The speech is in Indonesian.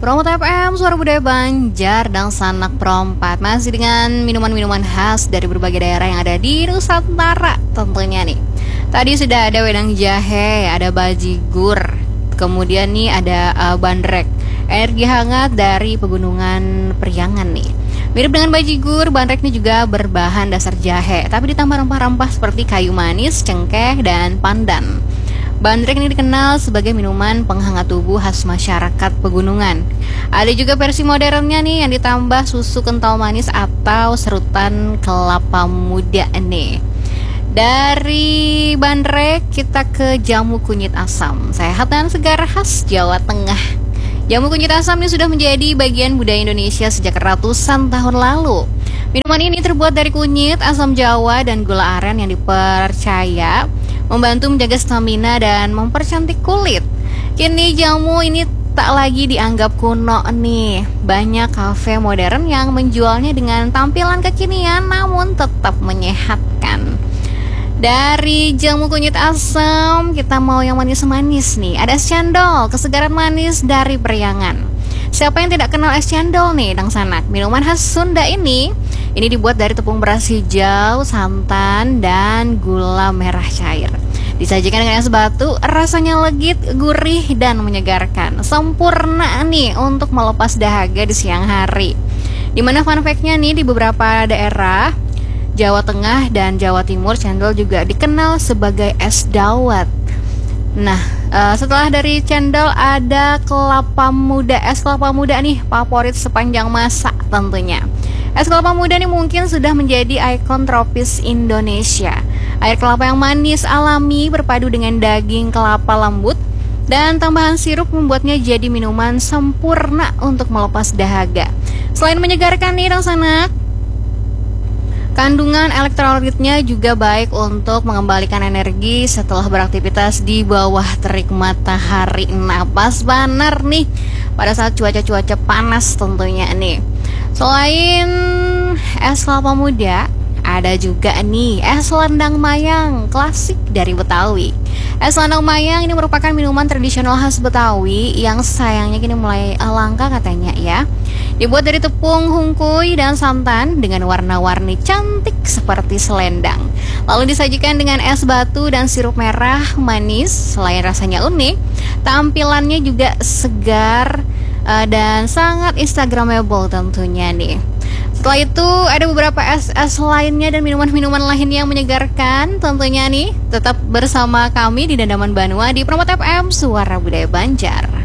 Promo TFM, Suara Budaya Banjar dan Sanak Perompat masih dengan minuman-minuman khas dari berbagai daerah yang ada di Nusantara tentunya nih. Tadi sudah ada wedang jahe, ada bajigur, kemudian nih ada bandrek, energi hangat dari pegunungan Priangan nih. Mirip dengan bajigur, bandrek ini juga berbahan dasar jahe, tapi ditambah rempah-rempah seperti kayu manis, cengkeh, dan pandan. Bandrek ini dikenal sebagai minuman penghangat tubuh khas masyarakat pegunungan. Ada juga versi modernnya nih yang ditambah susu kental manis atau serutan kelapa muda nih. Dari bandrek kita ke jamu kunyit asam, sehat dan segar khas Jawa Tengah. Jamu kunyit asam ini sudah menjadi bagian budaya Indonesia sejak ratusan tahun lalu. Minuman ini terbuat dari kunyit, asam jawa, dan gula aren yang dipercaya membantu menjaga stamina dan mempercantik kulit. Kini jamu ini tak lagi dianggap kuno nih. Banyak kafe modern yang menjualnya dengan tampilan kekinian namun tetap menyehatkan. Dari jamu kunyit asam, kita mau yang manis-manis nih. Ada es cendol, kesegaran manis dari Priangan. Siapa yang tidak kenal es cendol nih, Dang Sanak? Minuman khas Sunda ini dibuat dari tepung beras hijau, santan, dan gula merah cair. Disajikan dengan es batu, rasanya legit, gurih, dan menyegarkan. Sempurna nih untuk melepas dahaga di siang hari. Dimana fun fact-nya nih, di beberapa daerah Jawa Tengah dan Jawa Timur, cendol juga dikenal sebagai es dawet. Nah, setelah dari cendol ada kelapa muda. Es kelapa muda nih favorit sepanjang masa tentunya. Es kelapa muda nih mungkin sudah menjadi ikon tropis Indonesia. Air kelapa yang manis alami berpadu dengan daging kelapa lembut dan tambahan sirup membuatnya jadi minuman sempurna untuk melepas dahaga. Selain menyegarkan nih, Dang Sanak, kandungan elektrolitnya juga baik untuk mengembalikan energi setelah beraktivitas di bawah terik matahari. Nah, pas banar nih pada saat cuaca panas tentunya nih. Selain es kelapa muda, ada juga nih es lendang mayang, klasik dari Betawi. Es lendang mayang ini merupakan minuman tradisional khas Betawi yang sayangnya kini mulai langka katanya ya. Dibuat dari tepung hungkui dan santan dengan warna-warni cantik seperti selendang. Lalu disajikan dengan es batu dan sirup merah manis. Selain rasanya unik, tampilannya juga segar dan sangat instagramable tentunya nih. Setelah itu ada beberapa es lainnya dan minuman-minuman lainnya yang menyegarkan tentunya nih. Tetap bersama kami di Dendaman Banua di Promo TFM Suara Budaya Banjar.